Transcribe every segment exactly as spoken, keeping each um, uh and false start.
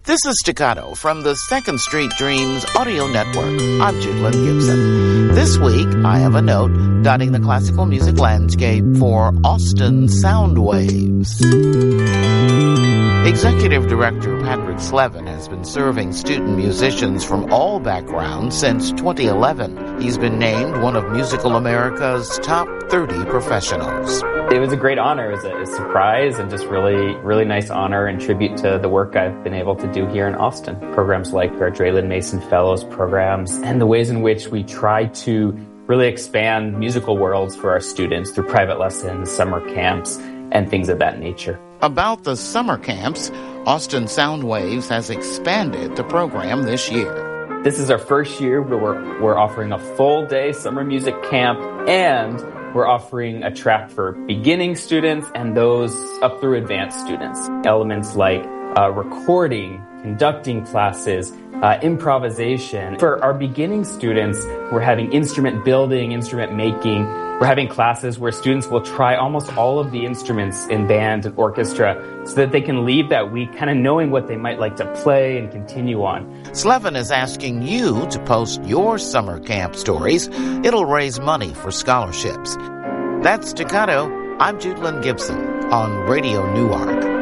This is Staccato from the Second Street Dreams Audio Network. I'm Jude Gibson. This week, I have a note dotting the classical music landscape for Austin Soundwaves. Executive Director Patrick Slevin has been serving student musicians from all backgrounds since twenty eleven. He's been named one of Musical America's top thirty professionals. It was a great honor. It was a, a surprise and just really, really nice honor and tribute to the work I've been able to do here in Austin. Programs like our Draylen Mason Fellows programs and the ways in which we try to really expand musical worlds for our students through private lessons, summer camps, and things of that nature. About the summer camps, Austin Soundwaves has expanded the program this year. This is our first year where we're, we're offering a full-day summer music camp, and we're offering a track for beginning students and those up through advanced students. Elements like uh, recording, conducting classes, uh, improvisation. For our beginning students, we're having instrument building, instrument making. We're having classes where students will try almost all of the instruments in band and orchestra so that they can leave that week kind of knowing what they might like to play and continue on. Slevin is asking you to post your summer camp stories. It'll raise money for scholarships. That's Staccato. I'm Jude Lynn Gibson on Radio Newark.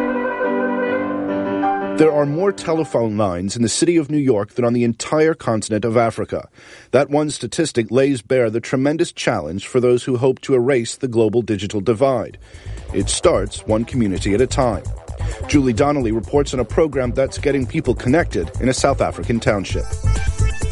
There are more telephone lines in the city of New York than on the entire continent of Africa. That one statistic lays bare the tremendous challenge for those who hope to erase the global digital divide. It starts one community at a time. Julie Donnelly reports on a program that's getting people connected in a South African township.